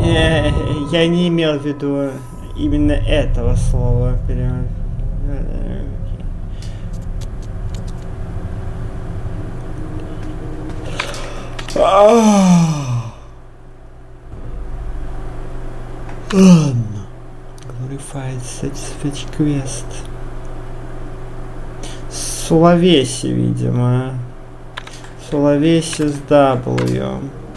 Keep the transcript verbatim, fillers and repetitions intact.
Не, я не имел в виду именно этого слова. Ладно. Glorified Satisfactory Quest. Сулавеси, видимо. Сулавеси с W.